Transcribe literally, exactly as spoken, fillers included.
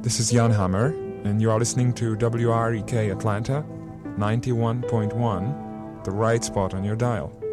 This is Jan Hammer, and you are listening to W R E K Atlanta, ninety-one point one, the right spot on your dial.